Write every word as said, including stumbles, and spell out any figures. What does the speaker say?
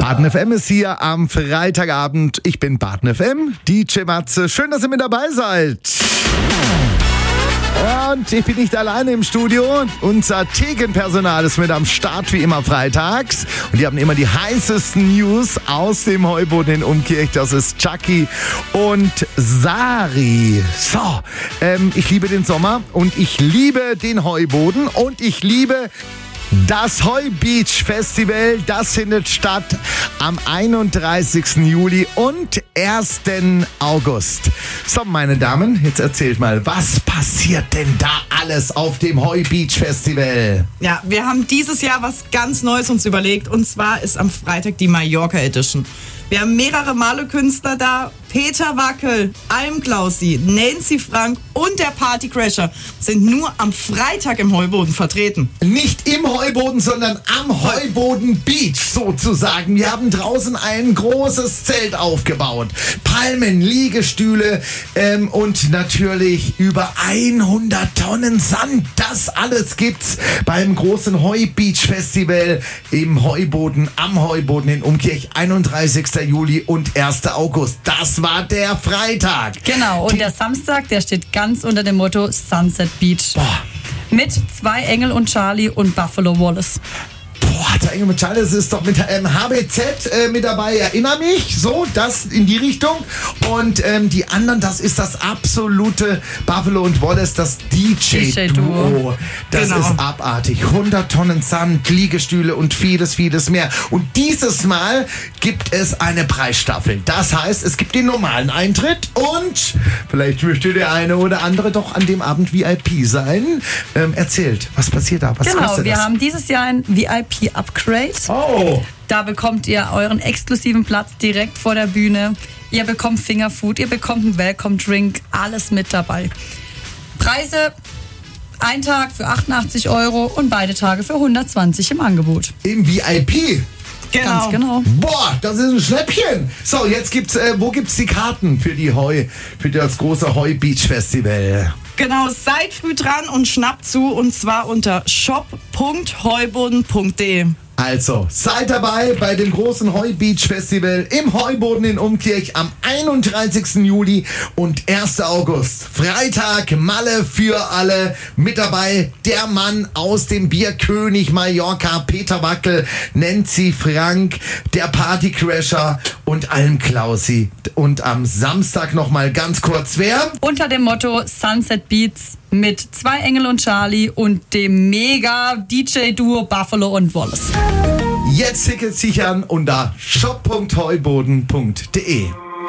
Baden F M ist hier am Freitagabend. Ich bin Baden F M, D J Matze. Schön, dass ihr mit dabei seid. Und ich bin nicht alleine im Studio. Unser Thekenpersonal ist mit am Start, wie immer freitags. Und die haben immer die heißesten News aus dem Heuboden in Umkirch. Das ist Chucky und Sari. So, ähm, ich liebe den Sommer und ich liebe den Heuboden und ich liebe das Heu Beach Festival. Das findet statt am einunddreißigsten Juli und ersten August. So, meine Damen, jetzt erzählt mal, was passiert denn da alles auf dem Heu Beach Festival? Ja, wir haben dieses Jahr was ganz Neues uns überlegt, und zwar ist am Freitag die Mallorca Edition. Wir haben mehrere Malekünstler da. Peter Wackel, Almklausi, Nancy Frank und der Partycrasher sind nur am Freitag im Heuboden vertreten. Nicht im Heuboden, sondern am Heuboden Beach sozusagen. Wir haben draußen ein großes Zelt aufgebaut. Palmen, Liegestühle ähm, und natürlich über hundert Tonnen Sand. Das alles gibt's beim großen Heu Beach Festival im Heuboden, am Heuboden in Umkirch, einunddreißigsten Juli und ersten August. Das war der Freitag. Genau, und der Samstag, der steht ganz unter dem Motto Sunset Beach. Boah. Mit zwei Engel und Charlie und Buffalo Wallace. Boah, der Engel mit Charlie, das ist doch mit ähm, H B Z äh, mit dabei, erinnere mich, so, das in die Richtung. Und ähm, die anderen, das ist das absolute Buffalo und Wallace, das D J-Duo. Das genau. ist abartig. hundert Tonnen Sand, Liegestühle und vieles, vieles mehr. Und dieses Mal gibt es eine Preisstaffel. Das heißt, es gibt den normalen Eintritt und vielleicht möchte der eine oder andere doch an dem Abend V I P sein. Ähm, erzählt, was passiert da? Was genau, kostet wir das? haben dieses Jahr ein V I P-Upgrade. Oh! Da bekommt ihr euren exklusiven Platz direkt vor der Bühne. Ihr bekommt Fingerfood, ihr bekommt einen Welcome-Drink, alles mit dabei. Preise, ein Tag für achtundachtzig Euro und beide Tage für hundertzwanzig im Angebot. Im V I P? Genau. Ganz genau. Boah, das ist ein Schnäppchen. So, jetzt gibt's, äh, wo gibt's die Karten für die Heu, für das große Heu Beach Festival? Genau, seid früh dran und schnappt zu, und zwar unter shop punkt heuboden punkt de. Also, seid dabei bei dem großen Heu Beach Festival im Heuboden in Umkirch am einunddreißigsten Juli und ersten August. Freitag, Malle für alle. Mit dabei der Mann aus dem Bierkönig Mallorca, Peter Wackel, Nancy Frank, der Partycrasher und Almklausi. Und am Samstag nochmal ganz kurz, wer? Unter dem Motto Sunset Beats mit zwei Engel und Charlie und dem mega D J-Duo Buffalo und Wallace. Jetzt Tickets sichern unter shop punkt heuboden punkt de.